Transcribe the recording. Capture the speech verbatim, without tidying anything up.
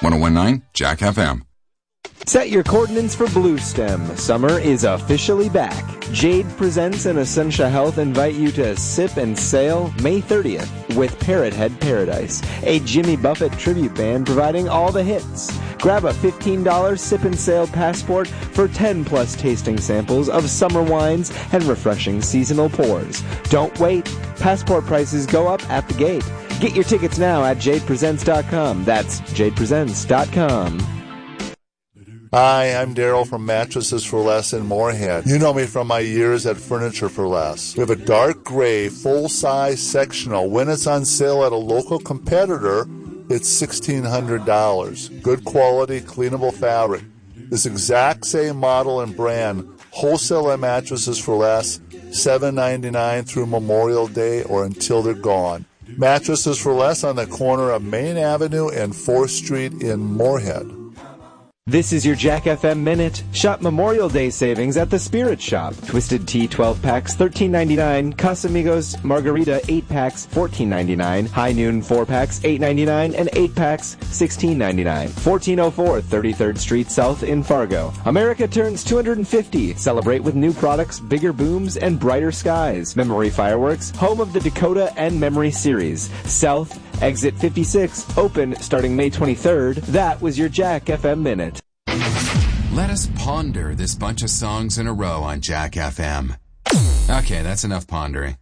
one oh one point nine Jack F M. Set your coordinates for Blue Stem. Summer is officially back. Jade Presents and Essentia Health invite you to sip and sail May thirtieth with Parrot Head Paradise, a Jimmy Buffett tribute band providing all the hits. Grab a fifteen dollars sip and sail passport for ten plus tasting samples of summer wines and refreshing seasonal pours. Don't wait. Passport prices go up at the gate. Get your tickets now at jade presents dot com. That's jade presents dot com. Hi, I'm Daryl from Mattresses for Less in Moorhead. You know me from my years at Furniture for Less. We have a dark gray, full-size sectional. When it's on sale at a local competitor, it's sixteen hundred dollars. Good quality, cleanable fabric. This exact same model and brand, wholesale at Mattresses for Less, seven ninety-nine through Memorial Day or until they're gone. Mattresses for Less on the corner of Main Avenue and fourth Street in Moorhead. This is your Jack F M Minute. Shop Memorial Day savings at the Spirit Shop. Twisted Tea twelve packs, thirteen ninety-nine. Casamigos Margarita eight packs, fourteen ninety-nine. High Noon four packs, eight ninety-nine. And eight packs, sixteen ninety-nine. fourteen oh four thirty-third Street South in Fargo. America turns two hundred fifty. Celebrate with new products, bigger booms, and brighter skies. Memory Fireworks, home of the Dakota and Memory series. South Exit fifty-six, open starting May twenty-third. That was your Jack F M Minute. Let us ponder this bunch of songs in a row on Jack F M. Okay, that's enough pondering.